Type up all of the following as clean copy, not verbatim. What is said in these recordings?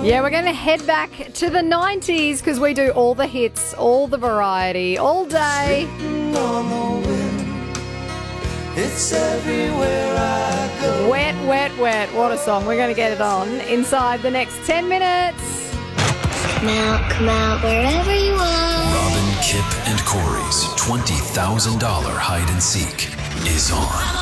Yeah, we're going to head back to the 90s because we do all the hits, all the variety, all day. On the wind, it's everywhere I go. Wet, wet, wet. What a song. We're going to get it on inside the next 10 minutes. Come out wherever you are. Robin, Kip, and Corey's $20,000 hide and seek is on.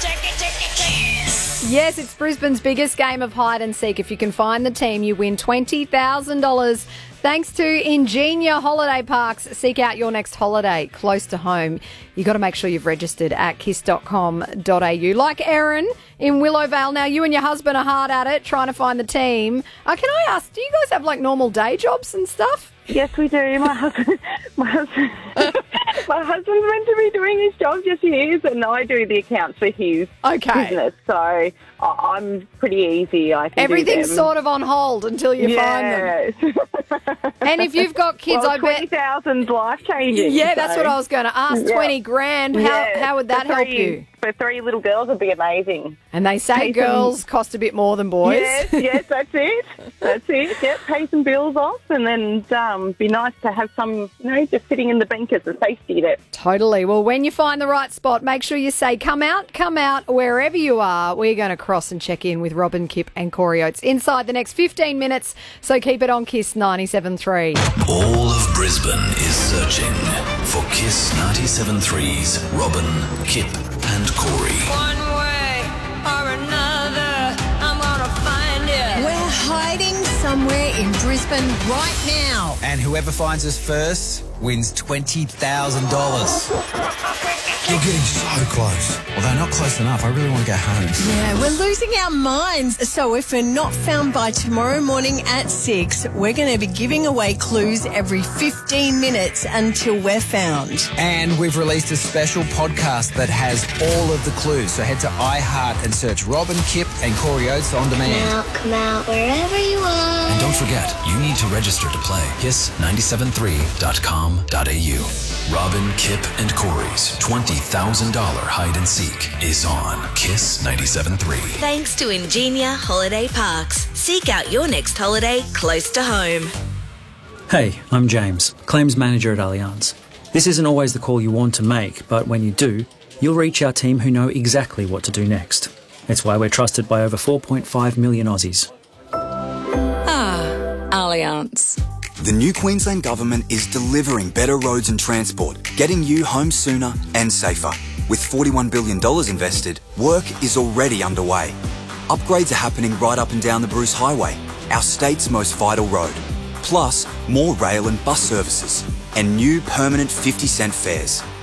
Yes, it's Brisbane's biggest game of hide and seek. If you can find the team, you win $20,000. Thanks to Ingenia Holiday Parks. Seek out your next holiday close to home. You've got to make sure you've registered at kiss.com.au. Like Erin in Willowvale. Now, you and your husband are hard at it trying to find the team. Can I ask, do you guys have like normal day jobs and stuff? Yes, we do. My husband's meant to be doing his job, yes he is, and I do the accounts for his business. So I'm pretty easy. I can Everything's do them. sort of on hold until you find them. And if you've got kids, well, I bet 20,000's life changing. Yeah, that's what I was going to ask. Yeah. 20 grand. How would that help you? For 3 little girls, would be amazing. And they say girls cost a bit more than boys. Yes, that's it. That's it. Yep, pay some bills off, and then be nice to have some, just sitting in the bank as a safety net. Totally. Well, when you find the right spot, make sure you say, come out, wherever you are. We're going to cross and check in with Robin, Kip and Corey Oates inside the next 15 minutes, so keep it on Kiss 97.3. All of Brisbane is searching for Kiss 97.3's Robin, Kip and Corey. One way or another, I'm gonna find you. We're hiding somewhere in Brisbane right now. And whoever finds us first wins $20,000. You're getting so close. Well, they're not close enough. I really want to go home. Yeah, we're losing our minds. So if we're not found by tomorrow morning at 6, we're going to be giving away clues every 15 minutes until we're found. And we've released a special podcast that has all of the clues. So head to iHeart and search Robin, Kip and Corey Oates on demand. Come out wherever you are. And don't forget, you need to register to play. Kiss973.com.au. Robin, Kip and Corey's $20,000 hide and seek is on Kiss 97.3. Thanks to Ingenia Holiday Parks. Seek out your next holiday close to home. Hey, I'm James, Claims Manager at Allianz. This isn't always the call you want to make, but when you do, you'll reach our team who know exactly what to do next. It's why we're trusted by over 4.5 million Aussies. Allianz. The new Queensland Government is delivering better roads and transport, getting you home sooner and safer. With $41 billion invested, work is already underway. Upgrades are happening right up and down the Bruce Highway, our state's most vital road. Plus, more rail and bus services, and new permanent 50-cent fares.